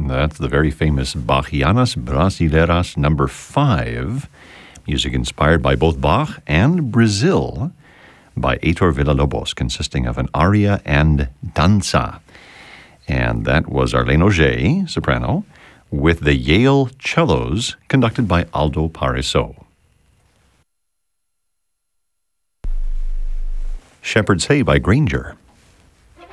That's the very famous Bachianas Brasileiras number 5, music inspired by both Bach and Brazil, by Heitor Villa-Lobos, consisting of an aria and danza. And that was Arlene Auger, soprano, with the Yale cellos, conducted by Aldo Parisot. Shepherd's Hay by Granger.